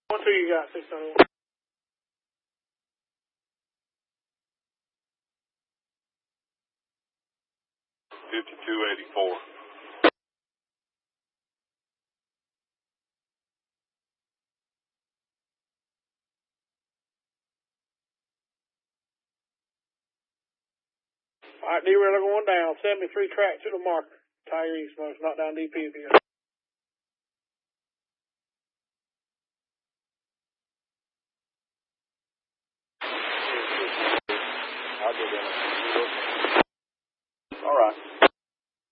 What two you got, 601? $52.84. All right, D-Railer going down. 73 track to the marker. Tyrese must knock down DP if you got